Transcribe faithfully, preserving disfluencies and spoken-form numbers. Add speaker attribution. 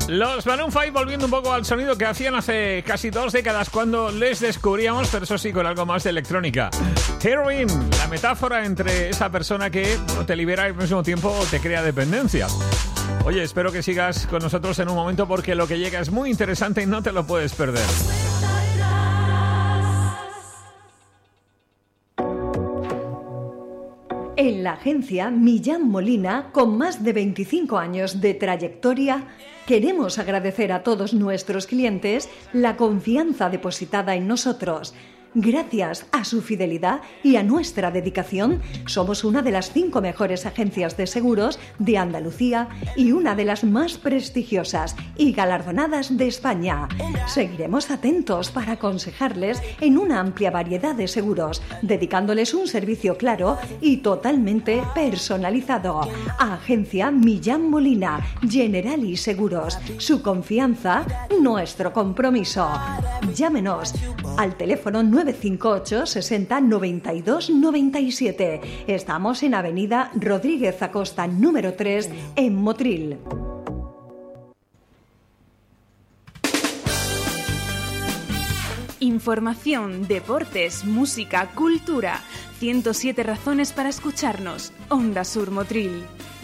Speaker 1: Los Maroon cinco volviendo un poco al sonido que hacían hace casi dos décadas cuando les descubríamos, pero eso sí, con algo más de electrónica. Heroin, la metáfora entre esa persona que bueno, te libera y al mismo tiempo te crea dependencia. Oye, espero que sigas con nosotros en un momento porque lo que llega es muy interesante y no te lo puedes perder.
Speaker 2: En la agencia Millán Molina, con más de veinticinco años de trayectoria, queremos agradecer a todos nuestros clientes la confianza depositada en nosotros. Gracias a su fidelidad y a nuestra dedicación, somos una de las cinco mejores agencias de seguros de Andalucía y una de las más prestigiosas y galardonadas de España. Seguiremos atentos para aconsejarles en una amplia variedad de seguros, dedicándoles un servicio claro y totalmente personalizado. Agencia Millán Molina, Generali Seguros. Su confianza, nuestro compromiso. Llámenos al teléfono nueve cinco ocho sesenta noventa y dos noventa y siete. Estamos en Avenida Rodríguez Acosta número tres en Motril.
Speaker 3: Información, deportes, música, cultura. ciento siete razones para escucharnos. Onda Sur Motril.